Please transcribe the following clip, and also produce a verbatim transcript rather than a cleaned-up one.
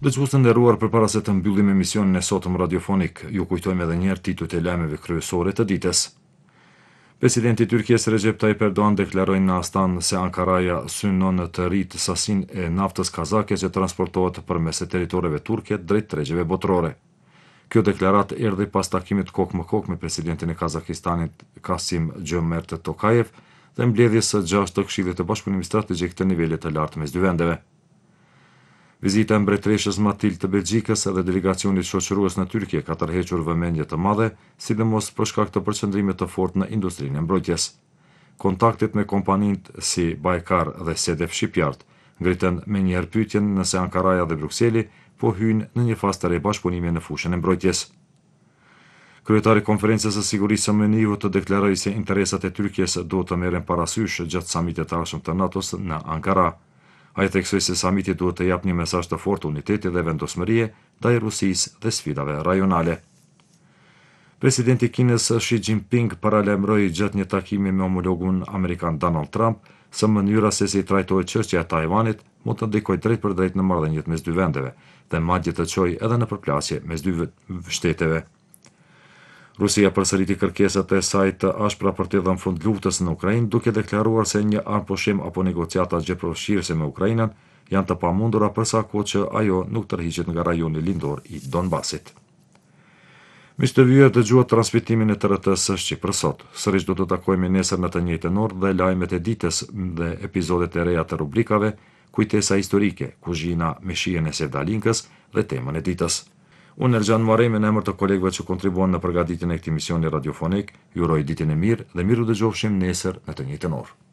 Dëgjues të nderuar, përpara se të mbyllim emisionin e sotëm radiofonik, ju kujtojmë edhe një herë titujt e lajmeve kryesore të ditës. Presidenti i Turqisë Recep Tayyip Erdogan deklaroi në Astan se Ankaraja synon të rritë sasinë e naftës kazake që transportohet përmes territoreve turke drejt tregjeve botërore. Kjo deklaratë erdhi pas takimit kokë më kokë me presidentin e Kazakistanit Kasim Jomart Tokayev dhe mbledhjes së gjashtë të Këshillit të Bashkëpunimit Strategjik të nivelit të lartë mes dy vendeve. Vizita e mbretëreshës Matilde të Belgjikës dhe delegacionit shoqërues në Tyrki ka tërhequr vëmendje të madhe, sidomos për shkak të përqendrimit të fortë në industrinë e mbrojtjes. Kontaktet me kompanitë si Baykar dhe Sedef Shipyard ngritën menjëherë pyetjen nëse Ankaraja dhe Brukseli po hyjnë në një fazë të re bashkëpunimi në fushën e mbrojtjes. Kryetari i Konferencës së Sigurisë së M N I-ut deklaroi se interesat e Tyrkisë duhet të merren parasysh gjatë samitit të ardhshëm të NATO-s në Ankara. Ai theksoi se samiti duhet të japë një mesazh të fortë uniteti dhe vendosmërie ndaj Rusisë dhe sfidave rajonale. Presidenti i Kinës Xi Jinping paralajmëroi gjatë një takimi me homologun amerikan Donald Trump se mënyra se si trajtohet çështja e Taiwanit mund të ndikojë drejt për drejt në marrëdhëniet mes dy vendeve dhe madje të çojë edhe në përplasje mes dy shteteve. Rusia përsëriti kërkesat e saj të ashpra për të dhënë fund luftës në Ukrainë, duke deklaruar se një armpushim apo negociata gjepërfshirëse me Ukrainën janë të pamundura për sa kohë që ajo nuk tërhiqet nga rajoni lindor i Donbasit. Miq të vyë, dëgjuat transmitimin e T R T-s Shqip për sot. Sërish do të takojmë nesër në të njëjtën orë dhe lajmet e ditës dhe episodet e reja të rubrikave, kujtesa historike, kuzhina me shijen e Sevdalinkës dhe temën e ditës. Unë Erxhan Muharremi në emër të kolegëve që kontribuan në përgatitjen e këtij misioni radiofonik, ju uroj ditën e mirë dhe miru dëgjofshim nesër në të njëjtën orë.